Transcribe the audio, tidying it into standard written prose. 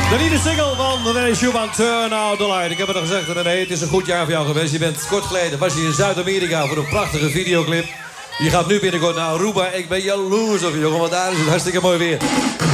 De nieuwe single van René Schumann, Turn Out the Light. Ik heb het al gezegd, René, het is een goed jaar voor jou geweest. Je bent kort geleden, was je in Zuid-Amerika voor een prachtige videoclip. Je gaat nu binnenkort naar Aruba. Ik ben jaloers op je, jongen, want daar is het hartstikke mooi weer.